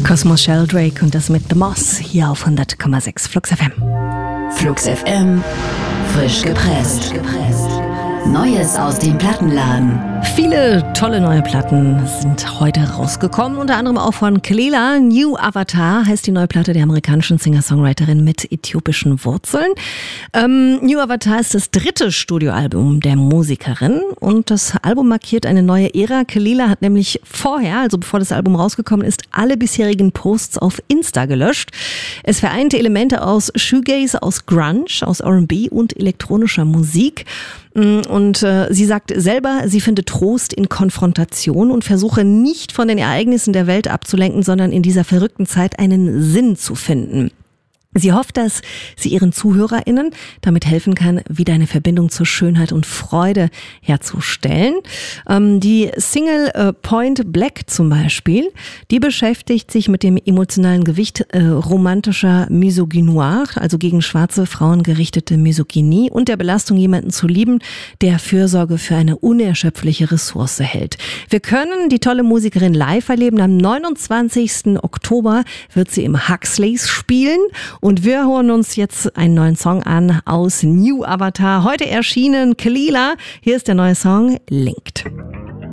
Cosmo Sheldrake und das mit The Moss hier auf 100,6 Flux FM. Flux FM, frisch gepresst. Neues aus dem Plattenladen. Viele tolle neue Platten sind heute rausgekommen, unter anderem auch von Kelela. New Avatar heißt die neue Platte der amerikanischen Singer-Songwriterin mit äthiopischen Wurzeln. New Avatar ist das 3. Studioalbum der Musikerin und das Album markiert eine neue Ära. Kelela hat nämlich vorher, also bevor das Album rausgekommen ist, alle bisherigen Posts auf Insta gelöscht. Es vereinte Elemente aus Shoegaze, aus Grunge, aus R&B und elektronischer Musik. Und sie sagt selber, sie finde Trost in Konfrontation und versuche nicht von den Ereignissen der Welt abzulenken, sondern in dieser verrückten Zeit einen Sinn zu finden. Sie hofft, dass sie ihren ZuhörerInnen damit helfen kann, wieder eine Verbindung zur Schönheit und Freude herzustellen. Die Single Point Black zum Beispiel, die beschäftigt sich mit dem emotionalen Gewicht romantischer Misogynoir, also gegen schwarze Frauen gerichtete Misogynie und der Belastung, jemanden zu lieben, der Fürsorge für eine unerschöpfliche Ressource hält. Wir können die tolle Musikerin live erleben. Am 29. Oktober wird sie im Huxleys spielen. Und wir hören uns jetzt einen neuen Song an aus New Avatar. Heute erschienen Kelela. Hier ist der neue Song Linked.